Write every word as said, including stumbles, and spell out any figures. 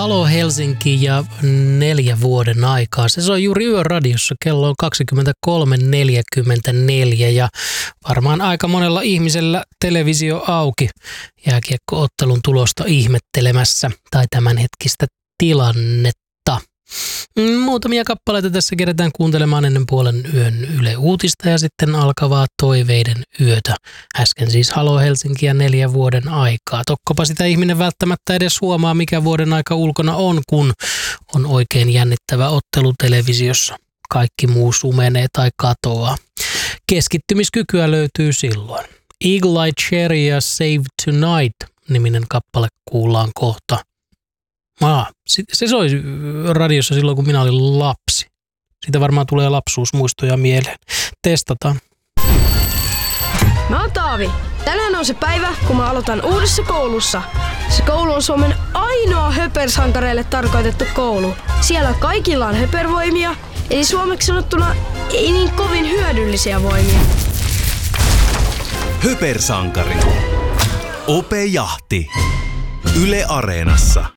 Halo Helsinki ja neljä vuoden aikaa. Se soi juuri Yöradiossa. Kello on kaksikymmentäkolme neljäkymmentäneljä ja varmaan aika monella ihmisellä televisio auki jääkiekko-ottelun tulosta ihmettelemässä tai tämänhetkistä tilannetta. Muutamia kappaleita tässä kerätään kuuntelemaan ennen puolen yön Yle Uutista ja sitten alkavaa Toiveiden yötä. Äsken siis Halo Helsinki ja neljä vuoden aikaa. Tokkopa sitä ihminen välttämättä edes huomaa, mikä vuoden aika ulkona on, kun on oikein jännittävä ottelu televisiossa. Kaikki muu sumenee tai katoaa. Keskittymiskykyä löytyy silloin. Eagle Eye Cherry ja Save Tonight-niminen kappale kuullaan kohta. Aa, se soi radiossa silloin, kun minä olin lapsi. Siitä varmaan tulee lapsuusmuistoja mieleen. Testataan. Mä oon Taavi. Tänään on se päivä, kun mä aloitan uudessa koulussa. Se koulu on Suomen ainoa höpersankareille tarkoitettu koulu. Siellä kaikilla on höpervoimia, eli suomeksi sanottuna ei niin kovin hyödyllisiä voimia. Höpersankari. Ope Jahti. Yle Areenassa.